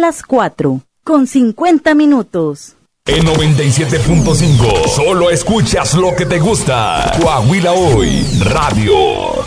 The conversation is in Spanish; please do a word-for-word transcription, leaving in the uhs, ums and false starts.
las cuatro, con cincuenta minutos. En noventa y siete punto cinco, solo escuchas lo que te gusta. Coahuila Hoy, radio.